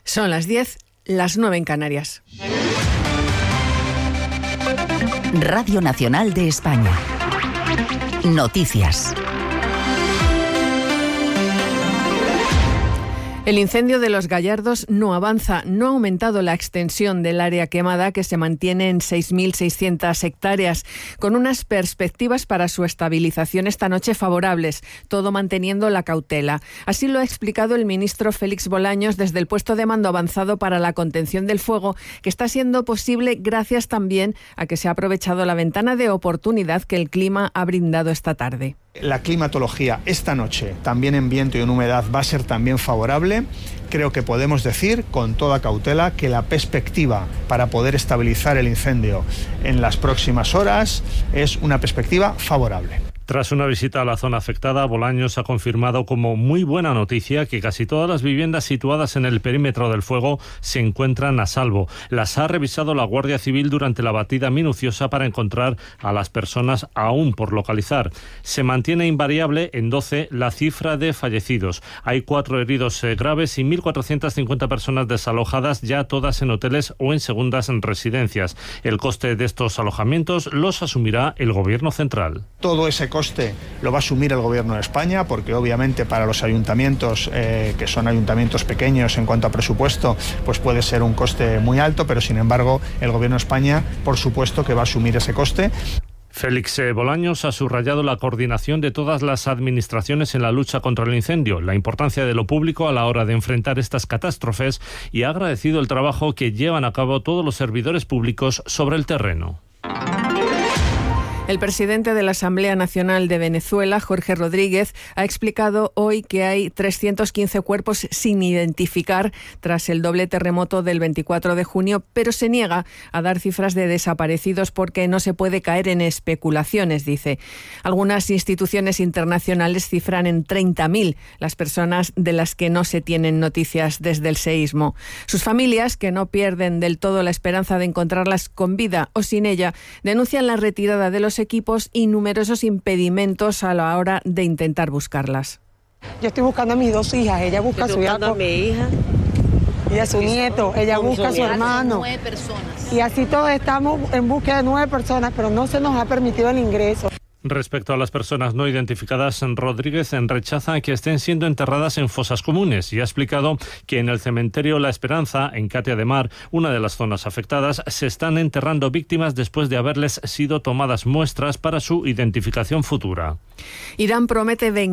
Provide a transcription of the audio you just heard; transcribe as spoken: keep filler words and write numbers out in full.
Son las diez, las nueve en Canarias. Radio Nacional de España. Noticias. El incendio de Los Gallardos no avanza, no ha aumentado la extensión del área quemada, que se mantiene en seis mil seiscientas hectáreas, con unas perspectivas para su estabilización esta noche favorables, todo manteniendo la cautela. Así lo ha explicado el ministro Félix Bolaños desde el puesto de mando avanzado para la contención del fuego, que está siendo posible gracias también a que se ha aprovechado la ventana de oportunidad que el clima ha brindado esta tarde. La climatología esta noche, también en viento y en humedad, va a ser también favorable. Creo que podemos decir con toda cautela que la perspectiva para poder estabilizar el incendio en las próximas horas es una perspectiva favorable. Tras una visita a la zona afectada, Bolaños ha confirmado como muy buena noticia que casi todas las viviendas situadas en el perímetro del fuego se encuentran a salvo. Las ha revisado la Guardia Civil durante la batida minuciosa para encontrar a las personas aún por localizar. Se mantiene invariable en doce la cifra de fallecidos. Hay cuatro heridos eh, graves y mil cuatrocientas cincuenta personas desalojadas, ya todas en hoteles o en segundas residencias. El coste de estos alojamientos los asumirá el Gobierno central. Todo ese coste lo va a asumir el Gobierno de España, porque obviamente para los ayuntamientos, eh, que son ayuntamientos pequeños en cuanto a presupuesto, pues puede ser un coste muy alto, pero sin embargo el Gobierno de España, por supuesto que va a asumir ese coste. Félix Bolaños ha subrayado la coordinación de todas las administraciones en la lucha contra el incendio, la importancia de lo público a la hora de enfrentar estas catástrofes, y ha agradecido el trabajo que llevan a cabo todos los servidores públicos sobre el terreno. El presidente de la Asamblea Nacional de Venezuela, Jorge Rodríguez, ha explicado hoy que hay trescientos quince cuerpos sin identificar tras el doble terremoto del veinticuatro de junio, pero se niega a dar cifras de desaparecidos porque no se puede caer en especulaciones, dice. Algunas instituciones internacionales cifran en treinta mil las personas de las que no se tienen noticias desde el seísmo. Sus familias, que no pierden del todo la esperanza de encontrarlas con vida o sin ella, denuncian la retirada de los equipos y numerosos impedimentos a la hora de intentar buscarlas. Yo estoy buscando a mis dos hijas, ella busca a su hija, a mi hija y a su nieto, ella busca a su hermano. Nueve personas. Y así todos estamos en búsqueda de nueve personas, pero no se nos ha permitido el ingreso. Respecto a las personas no identificadas, Rodríguez rechaza que estén siendo enterradas en fosas comunes y ha explicado que en el cementerio La Esperanza, en Catia de Mar, una de las zonas afectadas, se están enterrando víctimas después de haberles sido tomadas muestras para su identificación futura. Irán promete vengar